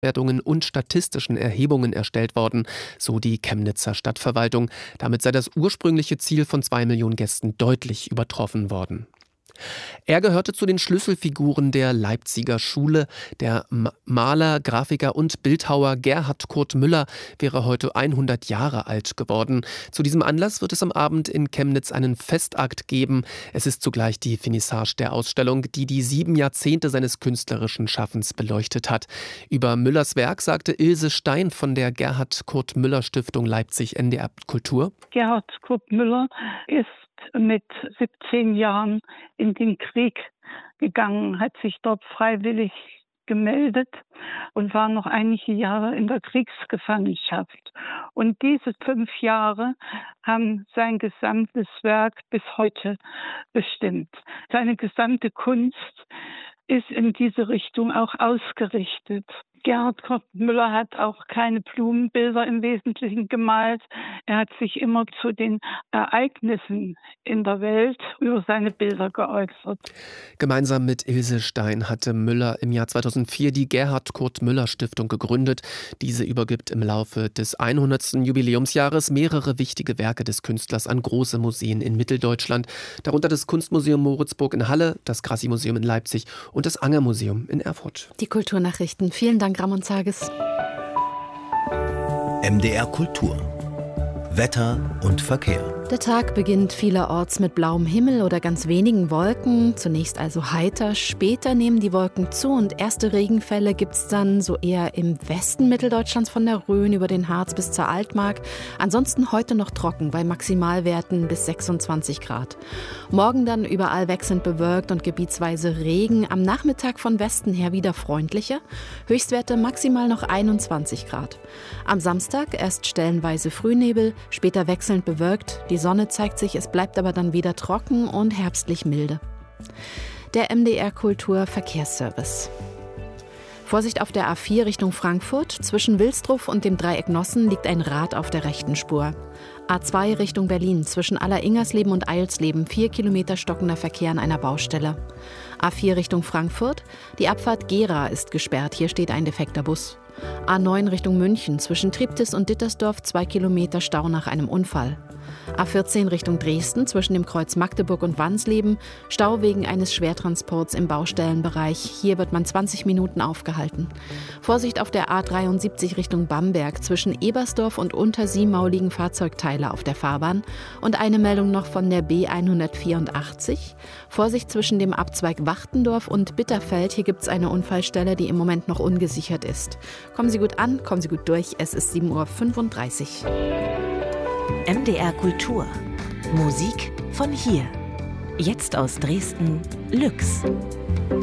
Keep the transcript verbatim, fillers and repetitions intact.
Wertungen und statistischen Erhebungen erstellt worden, so die Chemnitzer Stadtverwaltung. Damit sei das ursprüngliche Ziel von zwei Millionen Gästen deutlich übertroffen worden. Er gehörte zu den Schlüsselfiguren der Leipziger Schule. Der Maler, Grafiker und Bildhauer Gerhard Kurt Müller wäre heute hundert Jahre alt geworden. Zu diesem Anlass wird es am Abend in Chemnitz einen Festakt geben. Es ist zugleich die Finissage der Ausstellung, die die sieben Jahrzehnte seines künstlerischen Schaffens beleuchtet hat. Über Müllers Werk sagte Ilse Stein von der Gerhard Kurt Müller Stiftung Leipzig N D R Kultur. Gerhard Kurt Müller ist mit siebzehn Jahren in den Krieg gegangen, hat sich dort freiwillig gemeldet und war noch einige Jahre in der Kriegsgefangenschaft. Und diese fünf Jahre haben sein gesamtes Werk bis heute bestimmt. Seine gesamte Kunst ist in diese Richtung auch ausgerichtet. Gerhard Kurt Müller hat auch keine Blumenbilder im Wesentlichen gemalt. Er hat sich immer zu den Ereignissen in der Welt über seine Bilder geäußert. Gemeinsam mit Ilse Stein hatte Müller im Jahr zweitausendvier die Gerhard Kurt Müller Stiftung gegründet. Diese übergibt im Laufe des hundertsten Jubiläumsjahres mehrere wichtige Werke des Künstlers an große Museen in Mitteldeutschland, darunter das Kunstmuseum Moritzburg in Halle, das Grassi-Museum in Leipzig und das Anger-Museum in Erfurt. Die Kulturnachrichten. Vielen Dank, Ramon Zages. M D R Kultur. Wetter und Verkehr. Der Tag beginnt vielerorts mit blauem Himmel oder ganz wenigen Wolken. Zunächst also heiter, später nehmen die Wolken zu und erste Regenfälle gibt es dann so eher im Westen Mitteldeutschlands von der Rhön über den Harz bis zur Altmark. Ansonsten heute noch trocken bei Maximalwerten bis sechsundzwanzig Grad. Morgen dann überall wechselnd bewölkt und gebietsweise Regen. Am Nachmittag von Westen her wieder freundlicher. Höchstwerte maximal noch einundzwanzig Grad. Am Samstag erst stellenweise Frühnebel, später wechselnd bewölkt. Die Sonne zeigt sich, es bleibt aber dann wieder trocken und herbstlich milde. Der M D R Kultur Verkehrsservice. Vorsicht auf der A vier Richtung Frankfurt. Zwischen Wilsdruff und dem Dreieck Nossen liegt ein Rad auf der rechten Spur. A zwei Richtung Berlin. Zwischen Aller-Ingersleben und Eilsleben vier Kilometer stockender Verkehr an einer Baustelle. A vier Richtung Frankfurt. Die Abfahrt Gera ist gesperrt. Hier steht ein defekter Bus. A neun Richtung München. Zwischen Triptis und Dittersdorf zwei Kilometer Stau nach einem Unfall. A vierzehn Richtung Dresden, zwischen dem Kreuz Magdeburg und Wansleben, Stau wegen eines Schwertransports im Baustellenbereich. Hier wird man zwanzig Minuten aufgehalten. Vorsicht auf der A dreiundsiebzig Richtung Bamberg, zwischen Ebersdorf und Untersiemau liegen Fahrzeugteile auf der Fahrbahn. Und eine Meldung noch von der B hundertvierundachtzig. Vorsicht zwischen dem Abzweig Wachtendorf und Bitterfeld. Hier gibt es eine Unfallstelle, die im Moment noch ungesichert ist. Kommen Sie gut an, kommen Sie gut durch. Es ist sieben Uhr fünfunddreißig. M D R Kultur. Musik von hier. Jetzt aus Dresden, Lüx.